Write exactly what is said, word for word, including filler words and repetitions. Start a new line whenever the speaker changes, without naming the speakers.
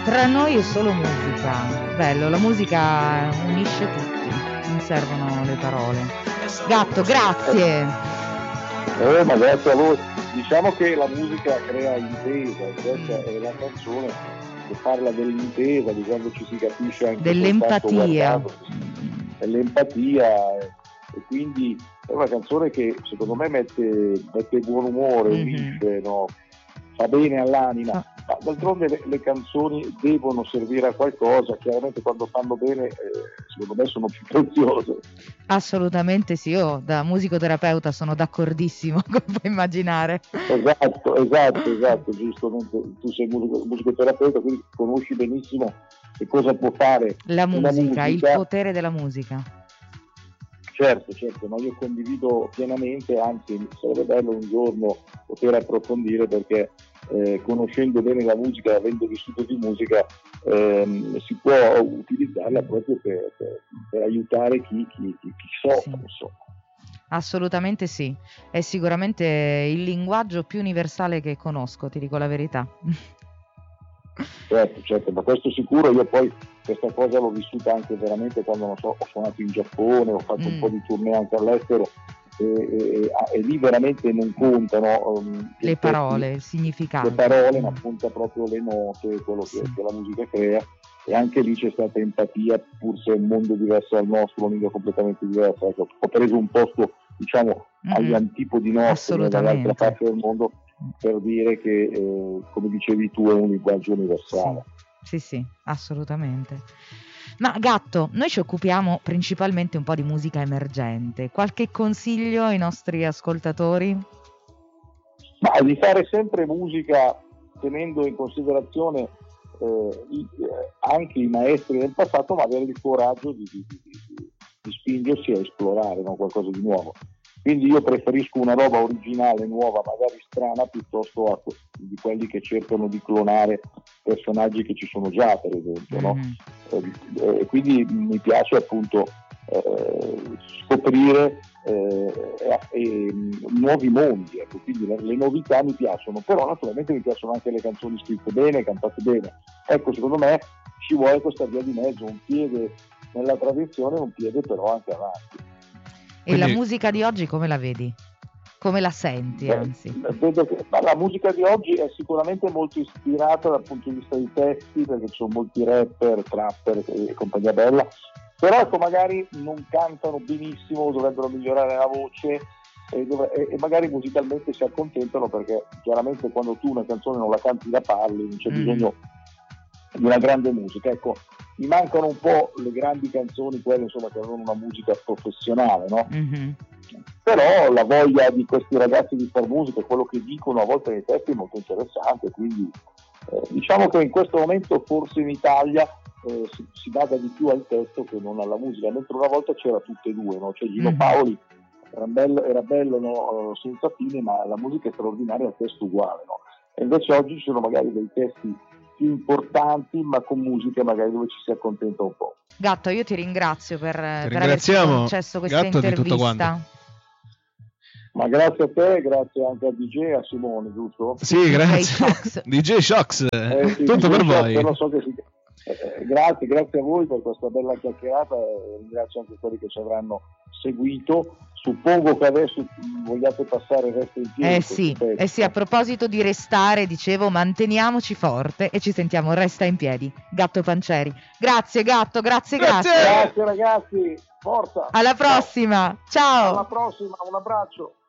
Tra noi è solo musica. Bello, la musica unisce tutti, non servono le parole. Gatto, grazie.
Eh, ma grazie a voi. Diciamo che la musica crea intesa, questa è la canzone che parla dell'intesa, di quando ci si capisce anche
dell'empatia.
Dell'empatia, e quindi è una canzone che secondo me mette, mette buon umore,
Mhm.
unisce, no? Fa bene all'anima. Ma d'altronde le, le canzoni devono servire a qualcosa, chiaramente quando fanno bene eh, secondo me sono più preziose.
Assolutamente sì, io da musicoterapeuta sono d'accordissimo, come puoi immaginare.
Esatto, esatto, esatto, giustamente. Tu sei musico, musicoterapeuta, quindi conosci benissimo che cosa può fare
La
una
musica, il
musica.
potere della musica.
Certo, certo, ma io condivido pienamente, anzi sarebbe bello un giorno poter approfondire, perché eh, conoscendo bene la musica, avendo vissuto di musica, ehm, si può utilizzarla proprio per, per, per aiutare chi, chi, chi, chi soffre,
Sì.
insomma.
Assolutamente sì, è sicuramente il linguaggio più universale che conosco, ti dico la verità.
Certo, certo, ma questo sicuro. Io poi questa cosa l'ho vissuta anche veramente quando, non so, ho suonato in Giappone, ho fatto
Mm.
un po' di tournée anche all'estero, e, e, e lì veramente non contano um,
Le parole, il significato.
le parole,
Mm.
ma conta proprio le note, quello che,
Sì.
che la musica crea, e anche lì c'è stata empatia, pur se è un mondo diverso dal nostro, una lingua completamente diversa. Ecco, ho preso un posto, diciamo, agli
Mm-mm.
antipodi nostri, dall'altra
Assolutamente.
parte del mondo, per dire che, eh, come dicevi tu, è un linguaggio universale.
Sì, sì, sì, assolutamente. Ma Gatto, noi ci occupiamo principalmente un po' di musica emergente. Qualche consiglio ai nostri ascoltatori?
Ma di fare sempre musica tenendo in considerazione eh, i, eh, anche i maestri del passato, ma avere il coraggio di, di, di, di spingersi a esplorare, no? Qualcosa di nuovo. Quindi io preferisco una roba originale, nuova, magari strana, piuttosto a que- di quelli che cercano di clonare personaggi che ci sono già, per esempio, no?
Mhm.
Eh, eh, quindi mi piace appunto eh, scoprire eh, e, e, nuovi mondi, ecco. Quindi le, le novità mi piacciono, però naturalmente mi piacciono anche le canzoni scritte bene, cantate bene. Ecco, secondo me ci vuole questa via di mezzo, un piede nella tradizione e un piede però anche avanti.
E la
Quindi-
musica di oggi come la vedi? Come la senti,
Beh,
anzi?
vedo che, ma la musica di oggi è sicuramente molto ispirata dal punto di vista dei testi, perché ci sono molti rapper, trapper e compagnia bella, però ecco, magari non cantano benissimo, dovrebbero migliorare la voce, e, dov- e- e magari musicalmente si accontentano, perché chiaramente quando tu una canzone non la canti, la parli, non c'è
Mm.
bisogno di una grande musica. Ecco, mi mancano un po' le grandi canzoni, quelle insomma che avevano una musica professionale, no?
Mhm.
Però la voglia di questi ragazzi di far musica e quello che dicono a volte nei testi è molto interessante, quindi eh, diciamo che in questo momento forse in Italia eh, si, si bada di più al testo che non alla musica, mentre una volta c'era tutte e due, no? Cioè Gino
Mhm.
Paoli era bello, era bello, no? Senza fine, ma la musica è straordinaria, il testo uguale, no? E invece oggi ci sono magari dei testi più importanti, ma con musica magari dove ci si accontenta un po'.
Gatto, io ti ringrazio per, per averci
ringraziamo,
concesso questa
Gatto, di tutto quanto.
intervista.
Ma grazie a te, grazie anche a D J e a Simone, giusto?
Sì,
D J
grazie.
Shocks.
D J Shocks,
Eh, sì,
tutto
sì,
per
so,
voi.
però so che si- eh, grazie, grazie a voi per questa bella chiacchierata, e ringrazio anche quelli che ci avranno seguito. Suppongo che adesso vogliate passare il resto in piedi.
Eh
questo
sì,
pezzo.
eh sì, a proposito di restare, dicevo, manteniamoci forte e ci sentiamo Resta in piedi. Gatto Pancieri. Grazie Gatto, grazie,
Grazie.
grazie.
Grazie ragazzi, forza.
Alla prossima.
Ciao.
Ciao.
Alla prossima, un abbraccio.